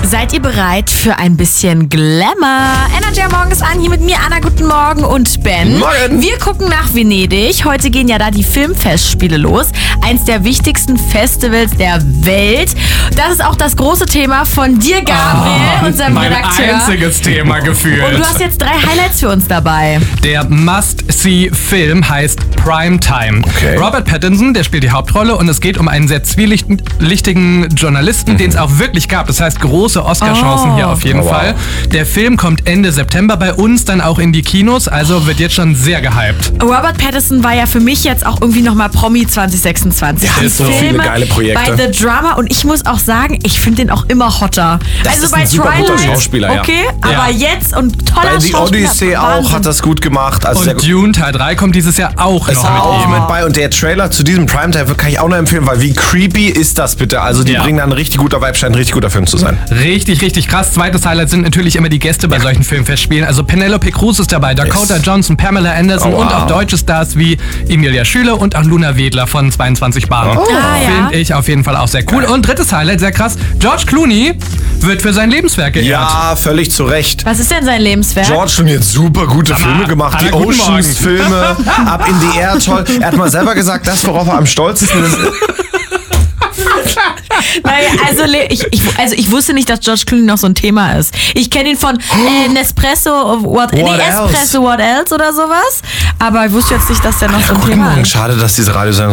Seid ihr bereit für ein bisschen Glamour? Energy am Morgen ist an, hier mit mir Anna, guten Morgen und Ben. Morgen. Wir gucken nach Venedig. Heute gehen ja da die Filmfestspiele los. Eins der wichtigsten Festivals der Welt. Das ist auch das große Thema von dir, Gabriel, unserem mein Redakteur. Mein einziges Thema gefühlt. Und du hast jetzt 3 Highlights für uns dabei. Der Must-See-Film heißt Primetime. Okay. Robert Pattinson, der spielt die Hauptrolle und es geht um einen sehr zwielichtigen Journalisten, den es auch wirklich gab. Das heißt, große Oscar-Chancen hier auf jeden Fall. Der Film kommt Ende September bei uns dann auch in die Kinos, also wird jetzt schon sehr gehypt. Robert Pattinson war ja für mich jetzt auch irgendwie nochmal Promi 2026. Der hat so viele geile Projekte. Bei The Drama, und ich muss auch sagen, ich finde den auch immer hotter. Das also ist bei ein super guter Twilight, Schauspieler, ja. okay, Ja. aber jetzt und toller Bei The Schauspieler. Odyssey auch Wahnsinn. hat das gut gemacht. Also sehr Und gut. Dune Teil 3 kommt dieses Jahr auch Ist noch auch mit ihm. mit bei und der Trailer zu diesem Primetime kann ich auch noch empfehlen, weil wie creepy ist das bitte? Also die Ja. bringen da ein richtig guter Vibe, scheint ein richtig guter Film zu sein. Richtig, richtig krass. Zweites Highlight sind natürlich immer die Gäste bei solchen Filmfestspielen. Also Penelope Cruz ist dabei, Dakota Johnson, Pamela Anderson Oh, wow. und auch deutsche Stars wie Emilia Schüler und auch Luna Wedler von 22 Bar. Oh. Ah, ja. Finde ich auf jeden Fall auch sehr cool. Und drittes Highlight, sehr krass, George Clooney wird für sein Lebenswerk geehrt. Ja, völlig zu Recht. Was ist denn sein Lebenswerk? George schon jetzt super gute Sag mal, Filme gemacht, die Anna, guten Morgen. Oceans-Filme, Up in the Air, toll. Er hat mal selber gesagt, das, worauf er am stolzesten ist. Naja, also ich wusste nicht, dass George Clooney noch so ein Thema ist. Ich kenne ihn von Nespresso, Espresso, What Else oder sowas. Aber ich wusste jetzt nicht, dass der noch so ein Thema ist. Schade, dass diese Radiosendung